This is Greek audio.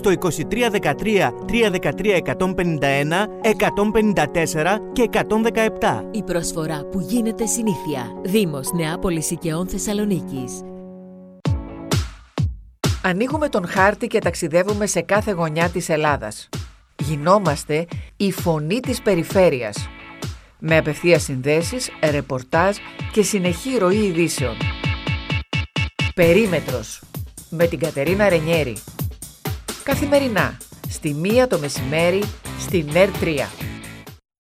στο 2313 313 151, 154 και 117. Η προσφορά που γίνεται συνήθεια. Δήμος Νεάπολης Οικαιών Θεσσαλονίκης. Ανοίγουμε τον χάρτη και ταξιδεύουμε σε κάθε γωνιά της Ελλάδας. Γινόμαστε η φωνή της περιφέρειας. Με απευθείας συνδέσεις, ρεπορτάζ και συνεχή ροή ειδήσεων. Περίμετρος με την Κατερίνα Ρενιέρη. Καθημερινά, στη 1 το μεσημέρι, στην ΕΡΤ 3.